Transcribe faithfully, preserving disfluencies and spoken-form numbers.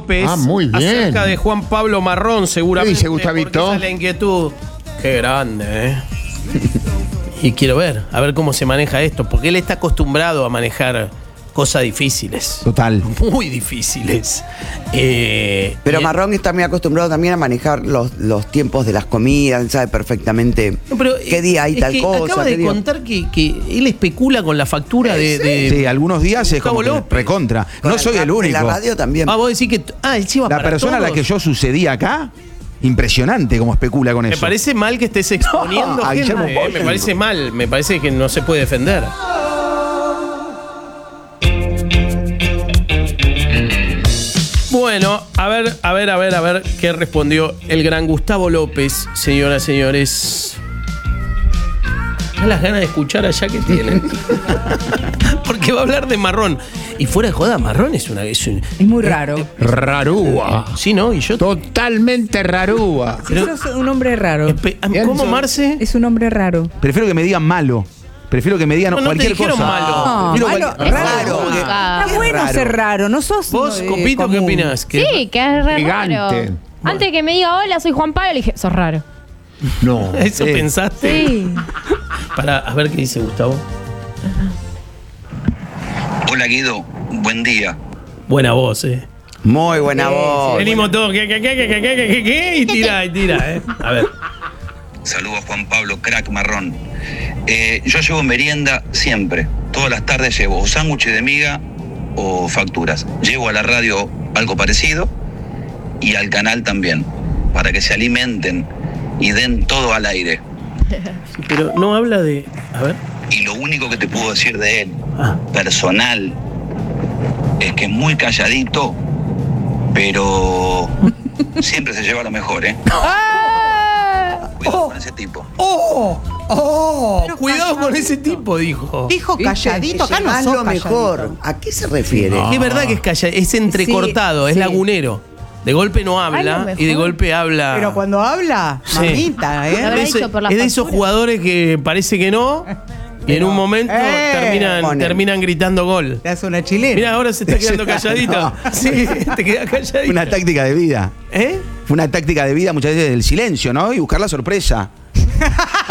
López. Ah, muy bien. Acerca de Juan Pablo Marrón, seguramente. ¿Qué dice Gustavito? Porque esa es la inquietud. Qué grande, ¿eh? Y quiero ver, a ver cómo se maneja esto, porque él está acostumbrado a manejar cosas difíciles. Total. Muy difíciles. Eh, Pero y- Marrón está muy acostumbrado también a manejar los, los tiempos de las comidas, él sabe perfectamente No, pero, qué día hay es tal que cosa. Acaba qué de día- contar que, que él especula con la factura de. de- Sí, algunos días es Gustavo como que López. recontra. con No el soy rap el de único. La radio también. Ah, vos decís que. Ah, él lleva La para persona a la todos. que yo sucedí acá, impresionante cómo especula con Me eso. parece mal que estés exponiendo No, a gente, Guillermo eh, Polla, me parece mal, me parece que no se puede defender. Bueno, a ver, a ver, a ver, a ver qué respondió el gran Gustavo López, señoras y señores. Da las ganas de escuchar allá que tienen. Porque va a hablar de Marrón. Y fuera de joda, Marrón es una. Es, un- Es muy raro. Rarúa. sí, ¿no? Y yo. Totalmente rarúa. Sí, sos un hombre raro. Espe- ¿Cómo, Marce? Es un hombre raro. Prefiero que me digan malo. Prefiero que me digan No, no te cualquier dijeron cosa. malo. No, Prefiero malo, cual- raro. porque- Está es bueno raro. ser raro, no sos. ¿Vos, eh, Copito, qué común. opinás? ¿Que- Sí, que es re Gigante. raro. Antes de que me diga hola, soy Juan Pablo, le dije, sos raro. No. ¿Eso Sí. pensaste? Sí. Para, a ver qué dice Gustavo. Hola Guido, buen día. Buena voz, eh. Muy buena voz. Venimos todos, ¿qué, qué, qué, qué, qué, qué, qué, qué? Y tira, y tira, eh. A ver. Saludos Juan Pablo, crack marrón. Eh, yo llevo merienda siempre. Todas las tardes llevo o sándwiches de miga o facturas. Llevo a la radio algo parecido y al canal también, para que se alimenten y den todo al aire. Sí, pero no habla de. A ver. Y lo único que te puedo decir de él, Ah. personal, es que es muy calladito, pero siempre se lleva lo mejor, ¿eh? Cuidado con ese tipo. ¡Oh! ¡Oh! Cuidado con ese tipo, dijo. Dijo ¿Viste? calladito, acá no Llevás sos lo mejor. calladito. ¿A qué se refiere? Es verdad que es calladito, es entrecortado, Sí, es sí. lagunero. De golpe no A lo habla mejor. y de golpe habla. Pero cuando habla, Sí. mamita, Lo ¿eh? habrá es, de dicho por la es de esos factura. jugadores que parece que no, y en un momento Eh, terminan, ponen. terminan gritando gol. Te hace una chilena. Mira, ahora se está quedando calladito. No. Sí, te queda calladito. Una táctica de vida. ¿Eh? Una táctica de vida muchas veces del silencio, ¿no? Y buscar la sorpresa.